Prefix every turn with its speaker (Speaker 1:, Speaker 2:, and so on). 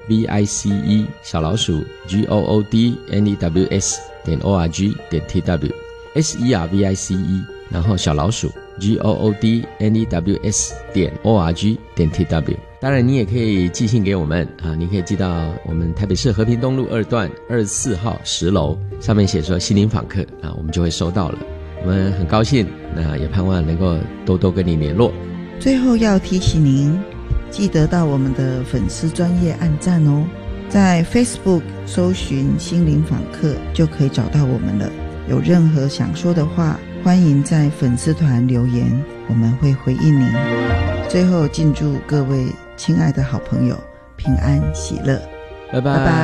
Speaker 1: SEEVICE 小老鼠 GOODNEWS.org.tw SERVICE 然后小老鼠 GOODNEWS.org.tw。 当然你也可以寄信给我们你可以寄到我们台北市和平东路2段24号10楼，上面写说心灵访客我们就会收到了。我们很高兴，也盼望能够多多跟你联络。
Speaker 2: 最后要提醒您，记得到我们的粉丝专页按赞哦，在 Facebook 搜寻心灵访客就可以找到我们了。有任何想说的话，欢迎在粉丝团留言，我们会回应您。最后敬祝各位亲爱的好朋友平安喜乐，
Speaker 1: 拜拜。